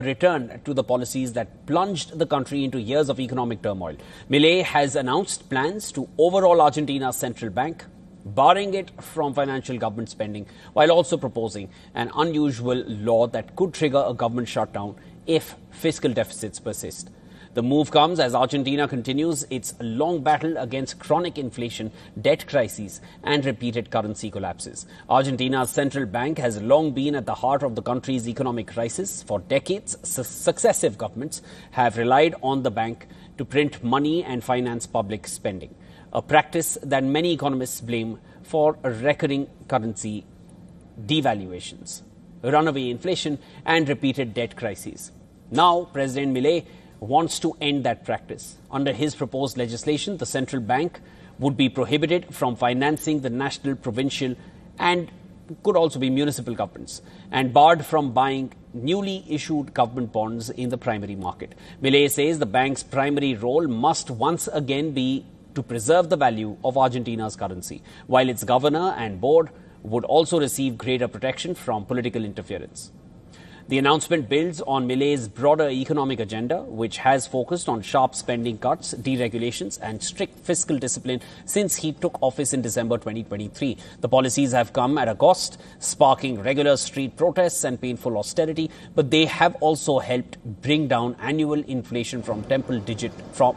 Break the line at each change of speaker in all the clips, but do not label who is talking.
return to the policies that plunged the country into years of economic turmoil. Milei has announced plans to overhaul Argentina's central bank, barring it from financial government spending, while also proposing an unusual law that could trigger a government shutdown if fiscal deficits persist. The move comes as Argentina continues its long battle against chronic inflation, debt crises and repeated currency collapses. Argentina's central bank has long been at the heart of the country's economic crisis. For decades, successive governments have relied on the bank to print money and finance public spending, a practice that many economists blame for recurring currency devaluations, runaway inflation and repeated debt crises. Now, President Milei wants to end that practice. Under his proposed legislation, the central bank would be prohibited from financing the national, provincial and could also be municipal governments, and barred from buying newly issued government bonds in the primary market. Milei says the bank's primary role must once again be to preserve the value of Argentina's currency, while its governor and board would also receive greater protection from political interference. The announcement builds on Milei's broader economic agenda, which has focused on sharp spending cuts, deregulations and strict fiscal discipline since he took office in December 2023. The policies have come at a cost, sparking regular street protests and painful austerity, but they have also helped bring down annual inflation from triple digit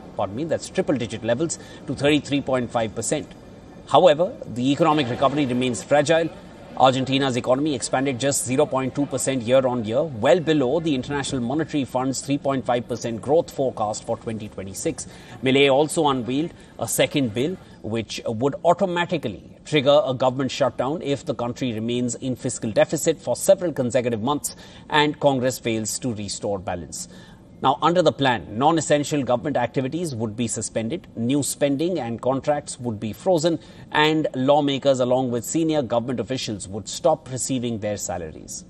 levels to 33.5%. However, the economic recovery remains fragile. Argentina's economy expanded just 0.2% year-on-year, well below the International Monetary Fund's 3.5% growth forecast for 2026. Milei also unveiled a second bill which would automatically trigger a government shutdown if the country remains in fiscal deficit for several consecutive months and Congress fails to restore balance. Now, under the plan, non-essential government activities would be suspended, new spending and contracts would be frozen, and lawmakers along with senior government officials would stop receiving their salaries.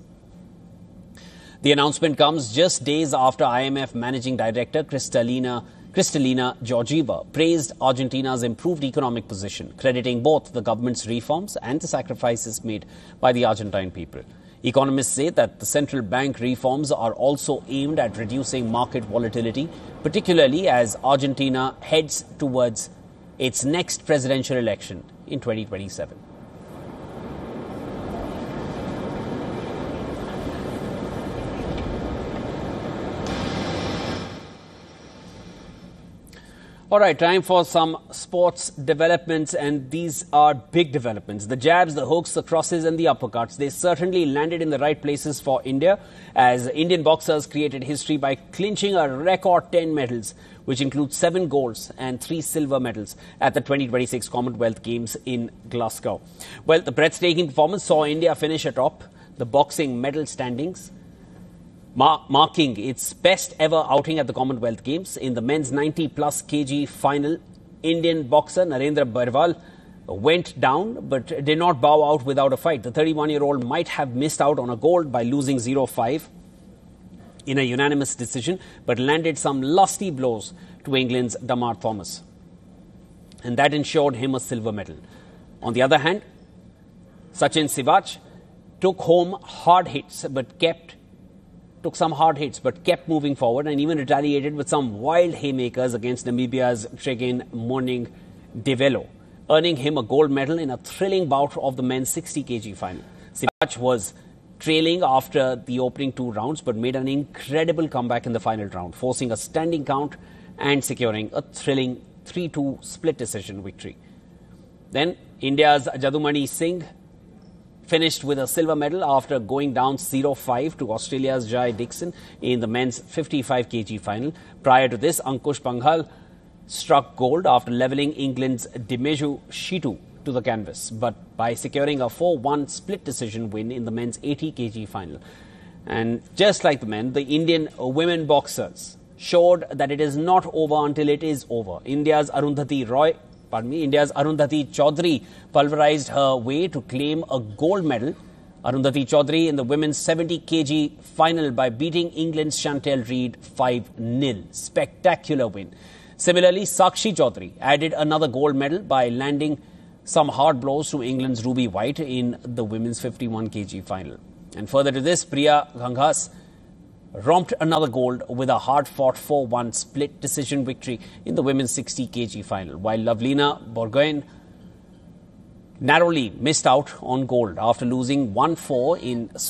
The announcement comes just days after IMF Managing Director Kristalina Georgieva praised Argentina's improved economic position, crediting both the government's reforms and the sacrifices made by the Argentine people. Economists say that the central bank reforms are also aimed at reducing market volatility, particularly as Argentina heads towards its next presidential election in 2027. All right, time for some sports developments, and these are big developments. The jabs, the hooks, the crosses and the uppercuts, they certainly landed in the right places for India as Indian boxers created history by clinching a record 10 medals, which includes 7 golds and 3 silver medals at the 2026 Commonwealth Games in Glasgow. Well, the breathtaking performance saw India finish atop the boxing medal standings, marking its best ever outing at the Commonwealth Games. In the men's 90-plus kg final, Indian boxer Narendra Barwal went down but did not bow out without a fight. The 31-year-old might have missed out on a gold by losing 0-5 in a unanimous decision, but landed some lusty blows to England's Damar Thomas, and that ensured him a silver medal. On the other hand, Sachin Sivach took some hard hits but kept moving forward and even retaliated with some wild haymakers against Namibia's Tregin Morning Develo, earning him a gold medal in a thrilling bout of the men's 60 kg final. Sivach was trailing after the opening 2 rounds but made an incredible comeback in the final round, forcing a standing count and securing a thrilling 3-2 split decision victory. Then India's Jadumani Singh finished with a silver medal after going down 0-5 to Australia's Jai Dixon in the men's 55 kg final. Prior to this, Ankush Panghal struck gold after levelling England's Dimeju Shitu to the canvas, but by securing a 4-1 split decision win in the men's 80 kg final. And just like the men, the Indian women boxers showed that it is not over until it is over. India's Arundhati Chaudhary pulverized her way to claim a gold medal. Arundhati Chaudhary in the women's 70 kg final by beating England's Chantel Reid 5-0. Spectacular win. Similarly, Sakshi Chaudhary added another gold medal by landing some hard blows to England's Ruby White in the women's 51 kg final. And further to this, Priya Gangas romped another gold with a hard-fought 4-1 split decision victory in the women's 60 kg final, while Lavlina Borgoin narrowly missed out on gold after losing 1-4 in